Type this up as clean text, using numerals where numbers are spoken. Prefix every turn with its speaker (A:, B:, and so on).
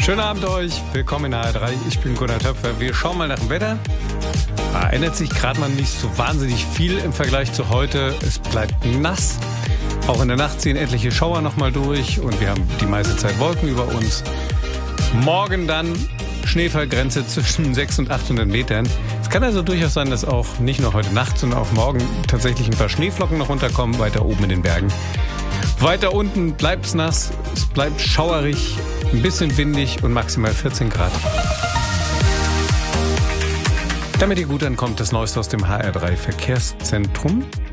A: Schönen Abend euch, willkommen in HR3, ich bin Gunnar Töpfer. Wir schauen mal nach dem Wetter. Ändert sich gerade mal nicht so wahnsinnig viel im Vergleich zu heute. Es bleibt nass. Auch in der Nacht ziehen etliche Schauer nochmal durch und wir haben die meiste Zeit Wolken über uns. Morgen dann Schneefallgrenze zwischen 600 und 800 Metern. Es kann also durchaus sein, dass auch nicht nur heute Nacht, sondern auch morgen tatsächlich ein paar Schneeflocken noch runterkommen, weiter oben in den Bergen. Weiter unten bleibt es nass, es bleibt schauerig, ein bisschen windig und maximal 14 Grad. Damit ihr gut ankommt, das Neueste aus dem HR3 Verkehrszentrum.